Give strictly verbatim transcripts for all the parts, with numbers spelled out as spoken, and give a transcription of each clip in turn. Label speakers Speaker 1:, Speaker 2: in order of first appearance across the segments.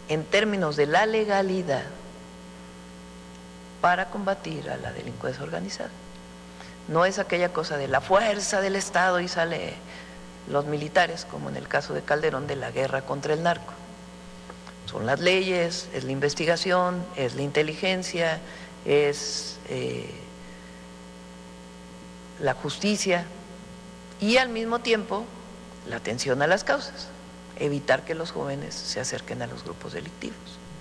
Speaker 1: en términos de la legalidad para combatir a la delincuencia organizada. No es aquella cosa de la fuerza del Estado y sale los militares, como en el caso de Calderón, de la guerra contra el narco. Son las leyes, es la investigación, es la inteligencia, es eh, la justicia y al mismo tiempo la atención a las causas, evitar que los jóvenes se acerquen a los grupos delictivos.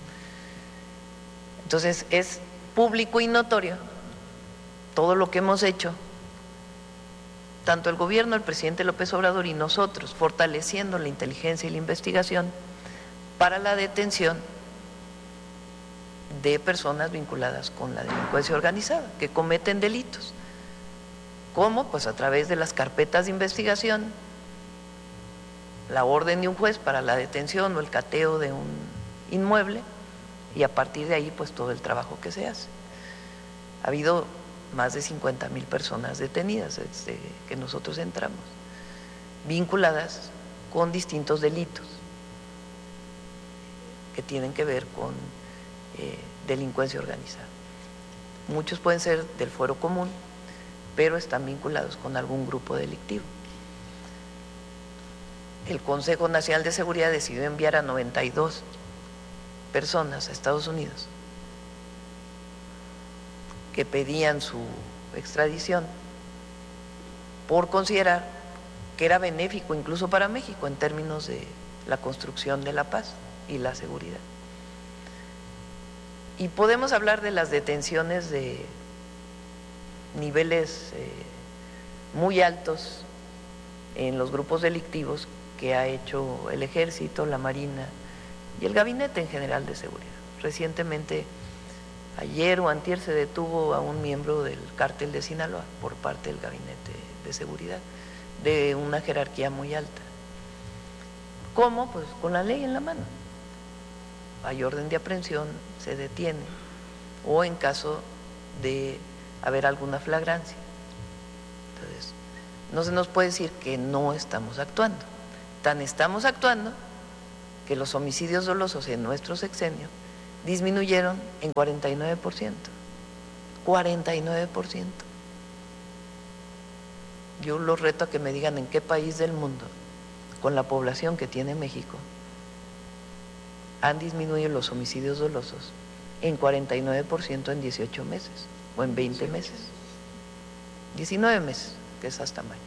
Speaker 1: Entonces es público y notorio todo lo que hemos hecho, tanto el gobierno, el presidente López Obrador y nosotros, fortaleciendo la inteligencia y la investigación para la detención de personas vinculadas con la delincuencia organizada, que cometen delitos. ¿Cómo? Pues a través de las carpetas de investigación, la orden de un juez para la detención o el cateo de un inmueble, y a partir de ahí pues todo el trabajo que se hace. Ha habido más de cincuenta mil personas detenidas desde que nosotros entramos, vinculadas con distintos delitos que tienen que ver con eh, delincuencia organizada. Muchos pueden ser del fuero común, pero están vinculados con algún grupo delictivo. El Consejo Nacional de Seguridad decidió enviar a noventa y dos personas a Estados Unidos que pedían su extradición por considerar que era benéfico incluso para México en términos de la construcción de la paz y la seguridad. Y podemos hablar de las detenciones de niveles eh, muy altos en los grupos delictivos que ha hecho el Ejército, la Marina y el Gabinete en General de Seguridad. Recientemente, ayer o antier, se detuvo a un miembro del Cártel de Sinaloa por parte del Gabinete de Seguridad, de una jerarquía muy alta. ¿Cómo? Pues con la ley en la mano. Hay orden de aprehensión, se detiene, o en caso de haber alguna flagrancia. Entonces, no se nos puede decir que no estamos actuando. Tan estamos actuando que los homicidios dolosos en nuestro sexenio disminuyeron en cuarenta y nueve por ciento. cuarenta y nueve por ciento. Yo los reto a que me digan en qué país del mundo, con la población que tiene México, han disminuido los homicidios dolosos en cuarenta y nueve por ciento en dieciocho meses o en veinte meses. diecinueve meses, que es hasta mayo.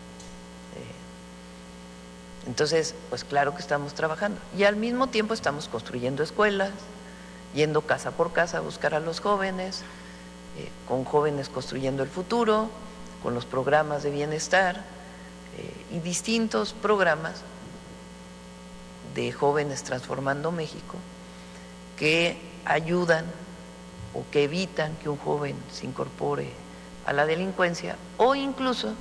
Speaker 1: Eh, entonces, pues claro que estamos trabajando. Y al mismo tiempo estamos construyendo escuelas, yendo casa por casa a buscar a los jóvenes, eh, con jóvenes construyendo el futuro, con los programas de bienestar eh, y distintos programas de jóvenes transformando México que ayudan o que evitan que un joven se incorpore a la delincuencia, o incluso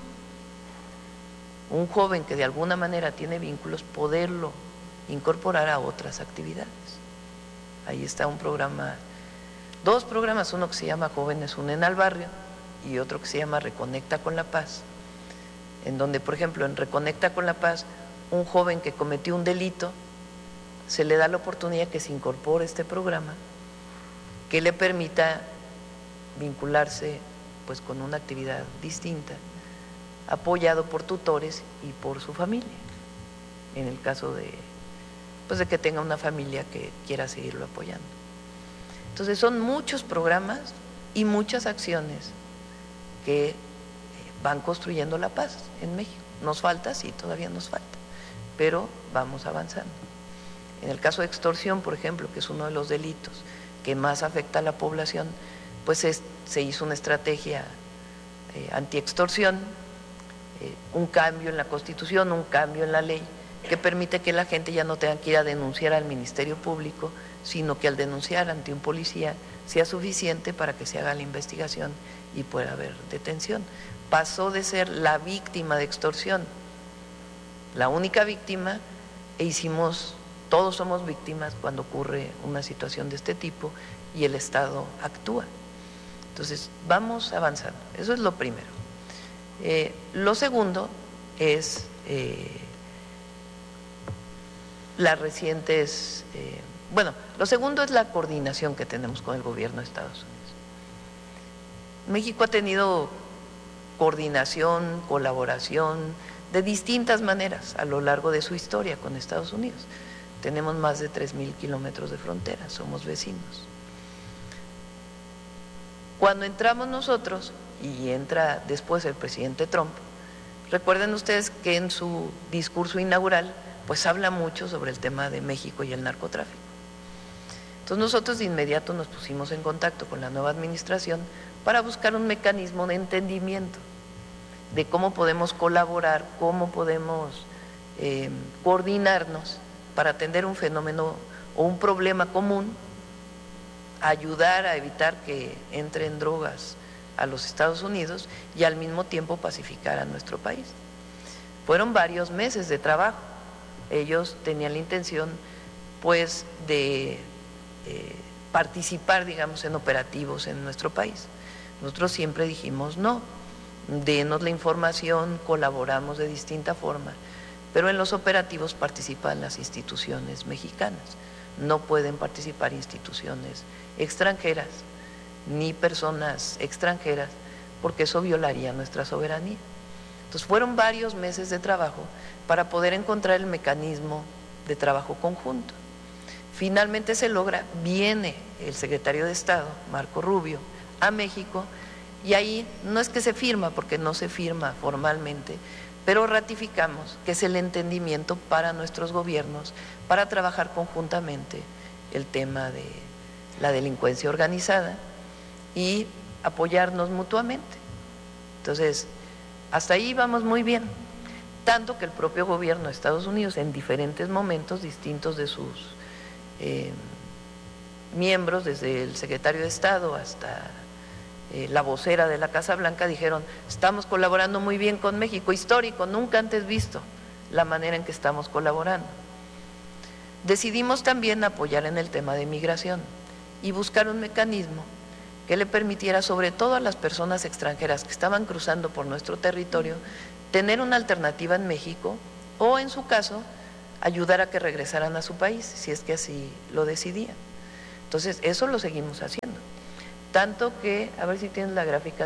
Speaker 1: un joven que de alguna manera tiene vínculos, poderlo incorporar a otras actividades. Ahí está un programa, dos programas, uno que se llama Jóvenes Unen al Barrio y otro que se llama Reconecta con la Paz, en donde, por ejemplo, en Reconecta con la Paz, un joven que cometió un delito, se le da la oportunidad que se incorpore a este programa, que le permita vincularse pues con una actividad distinta, apoyado por tutores y por su familia, en el caso de, pues de que tenga una familia que quiera seguirlo apoyando. Entonces son muchos programas y muchas acciones que van construyendo la paz en México. Nos falta, sí, todavía nos falta, pero vamos avanzando. En el caso de extorsión, por ejemplo, que es uno de los delitos que más afecta a la población, pues es, se hizo una estrategia eh, antiextorsión, eh, un cambio en la Constitución, un cambio en la ley, que permite que la gente ya no tenga que ir a denunciar al Ministerio Público, sino que al denunciar ante un policía sea suficiente para que se haga la investigación y pueda haber detención. Pasó de ser la víctima de extorsión, la única víctima, e hicimos, todos somos víctimas cuando ocurre una situación de este tipo y el Estado actúa. Entonces, vamos avanzando, eso es lo primero. Eh, lo segundo es eh, las recientes eh, Bueno, lo segundo es la coordinación que tenemos con el gobierno de Estados Unidos. México ha tenido coordinación, colaboración de distintas maneras a lo largo de su historia con Estados Unidos. Tenemos más de tres mil kilómetros de frontera, somos vecinos. Cuando entramos nosotros, y entra después el presidente Trump, recuerden ustedes que en su discurso inaugural pues habla mucho sobre el tema de México y el narcotráfico. Entonces nosotros de inmediato nos pusimos en contacto con la nueva administración para buscar un mecanismo de entendimiento de cómo podemos colaborar, cómo podemos eh, coordinarnos para atender un fenómeno o un problema común, ayudar a evitar que entren drogas a los Estados Unidos y al mismo tiempo pacificar a nuestro país. Fueron varios meses de trabajo. Ellos tenían la intención pues de eh, participar, digamos, en operativos en nuestro país. Nosotros siempre dijimos no, denos la información, colaboramos de distinta forma, pero en los operativos participan las instituciones mexicanas, no pueden participar instituciones extranjeras ni personas extranjeras, porque eso violaría nuestra soberanía. Entonces fueron varios meses de trabajo para poder encontrar el mecanismo de trabajo conjunto. Finalmente se logra, viene el secretario de Estado, Marco Rubio, a México, y ahí no es que se firma, porque no se firma formalmente, pero ratificamos que es el entendimiento para nuestros gobiernos para trabajar conjuntamente el tema de la delincuencia organizada y apoyarnos mutuamente. Entonces, hasta ahí vamos muy bien, tanto que el propio gobierno de Estados Unidos en diferentes momentos distintos de sus eh, miembros, desde el secretario de Estado hasta eh, la vocera de la Casa Blanca, dijeron, estamos colaborando muy bien con México, histórico, nunca antes visto la manera en que estamos colaborando. Decidimos también apoyar en el tema de migración y buscar un mecanismo que le permitiera, sobre todo a las personas extranjeras que estaban cruzando por nuestro territorio, tener una alternativa en México o, en su caso, ayudar a que regresaran a su país, si es que así lo decidían. Entonces, eso lo seguimos haciendo. Tanto que, a ver si tienes la gráfica